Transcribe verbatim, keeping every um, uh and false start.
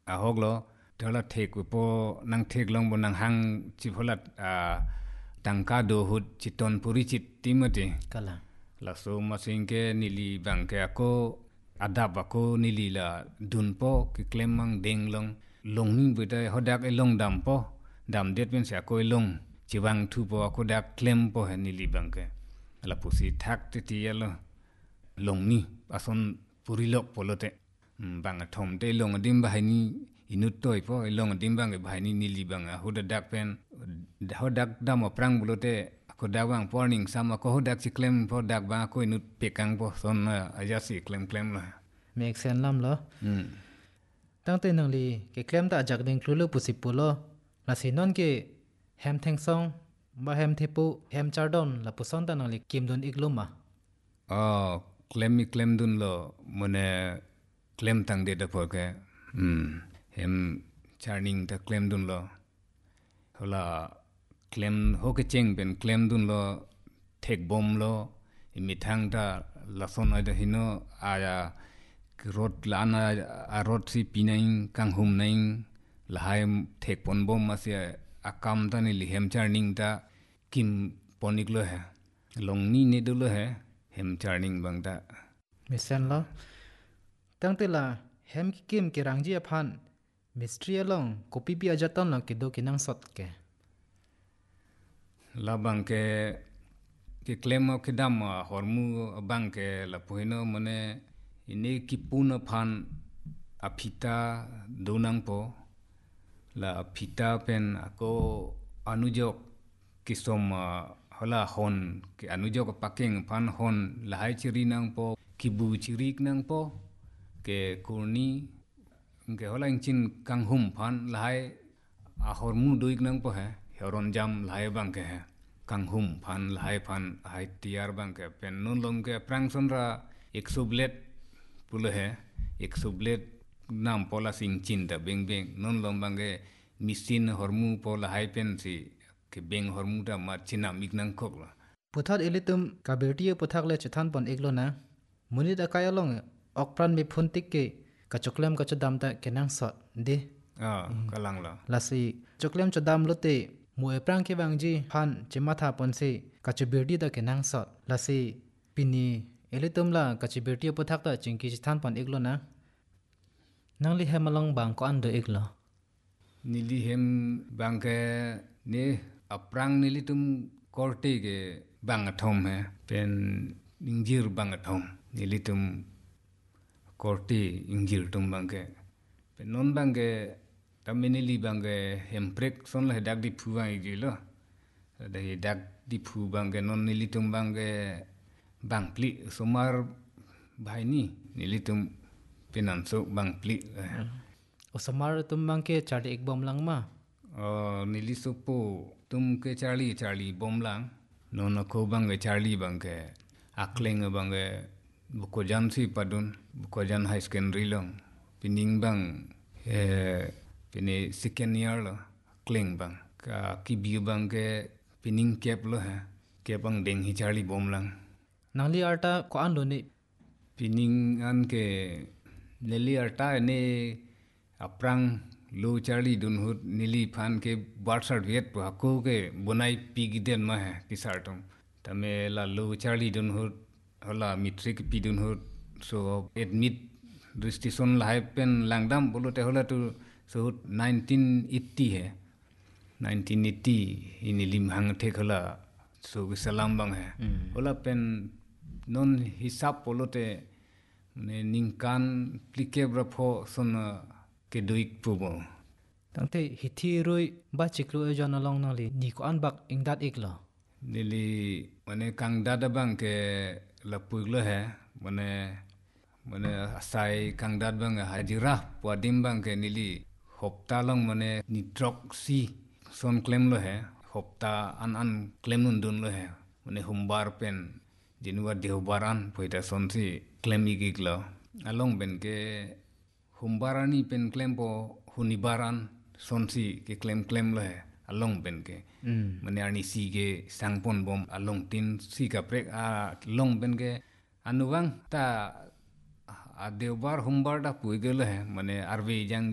ahok lo thola thek po nang thek long bo nang hang chi pholat a tangka do hut chiton puri chit timati kala la so masingke nili bangke ako adap ako nili la dun po ki klem mang deng long long ning beta hodak e long dam po dam det pen sa ko long chiwang thu po ako dak klem po he nili bangke la pusi thak ti ti yalo long ni ason puri lok polote bang thom te long dim ba ni inut toy po long dim bang ba ni nili bang hoda dak pen hodak dam prang bulote ko dawang warning sama ko hodak si claim po dak ba ko inut pekang po son aja si claim claim la make sense lam lo hmm tang te nang li ke claim ta jak ding khlu pu sip pu lo la sinon ke hem theng song ba hem thipu hem chardon la pu son ta nang li kim don ikluma oh claim mi claim dun lo mone claim tang de da po ke hmm hem charning ta claim dun lo hola claim ho ke cheng ben claim dun lo thek bom lo imi thang ta la son ai da hino aya rot lana a rot si pinain kang hum nain la haim thek pon bom ma se akam ta ni li hem charning ta kim ponik lo hai long ni ne do lo hai hem charning bang ta mi sen lo tang te la hem ki kim ke rang ji phan mystery along copy bi ajaton la ke do kinang sot ke la bang ke ke claim ke dam hormu bang ke la puino mane ini kipuna phan apita donang po la apita pen ako anujok kisom hola hon ke anujok paking phan hon lahai chiri nang po kibu chirik nang po ke kurni ke hola inchin kanghum phan lahai a hormu doik nang po hai heron jam lahai bang ke hai kanghum phan lahai phan hai tiar bang ke pen non long ke prang sonra one hundred blade pula hai one hundred blade nam pola sing chin da beng beng non long bang ke misin hormu pola hai pen si ke beng hormu da ma china mik nang khok la puthat elitum ka bertie puthak le chathan pon eklo na muni da kaya long okpran mi phun tik ke ka choklem ka chodam ta kenang sot de ah kalang la lasi choklem chodam lote mu e prang ke bangji phan chimatha pon se ka chberdi da kenang sot lasi pini elitum la ka chberti puthak ta chingki chathan pon eklo na nangli hemalong bang ko an do eklo nili hem bang ke ne aprang nili tum korte ke bang athom hai pen ingjir bang athom nili tum korte ingjir tum bang ke pen non bang ke taminili bang ke hem prek son la dak di phu ai gi lo da dak di phu bang ke non nili tum bang ke bang pli somar bhai ni nili tum penan so bang pli osamar tum bang ke chari ek bom lang ma Uh, nili supu tum ke charlie charlie bom lang no no ko bang ke charlie bang ke akleng bang ke buko jan si padun buko jan high secondary long pining bang eh pini second year lo kleng bang ka kibi bang ke pining cap lo ha ke bang deng hi charlie bom lang nangli arta ko an lo ni pining an ke leli arta ne aprang lo charlie dun hut nili phan ke birth certificate pa ko ke bunai pigi den ma hai kisartum tame la lo charlie dun hut hola metric pi dun hut so admit registration la hai pen langdam bolote hola tu so nineteen eighty hai nineteen eighty inili hang the khala so salam bang hai hola pen non hisab bolote ne ningkan plikebra pho son ke duik pubo tangte hithi roi ba chiklu e jon along nali ni ko an bak ingdat eklo nili mane kang dada bang ke la puiglo hai mane mane asai kang dad bang hajira pwadim bang ke nili hopta long mane nitrok si son claim lo hai hopta an an claim nun dun lo hai mane humbar pen jinwa deubaran poita son si claim igiklo along ben ke humbarani pen claim po hunibaran sonsi ke claim claim lo hai along ben ke mane ani si ke sangpon bom along tin si ka prek a long ben ke anuwang ta a deubar humbar da puigelo hai mane arve jang